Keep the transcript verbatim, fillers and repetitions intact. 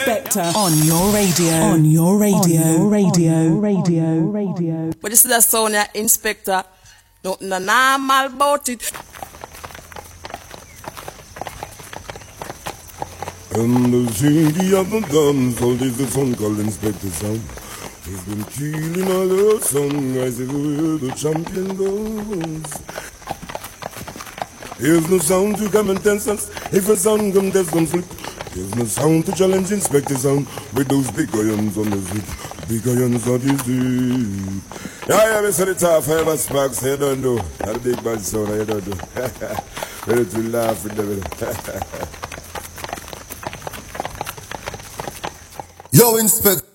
Spectre on your radio, on your radio, on your radio, on your radio, radio. But this is a sound of Inspector. Nothing normal about it. And the city of the guns, all this is a song called Inspector Sound. He's been killing all the song, I say where the champion goes. Here's no sound to come and test us, if a sound come test them flip. Here's no sound to challenge Inspector Sound, with those big irons on the zip, big irons on the zip. Yeah, yeah, me say the top five sparks, you don't know. That big bad sound, you don't know. Ready to laugh with them. Yo, Inspector.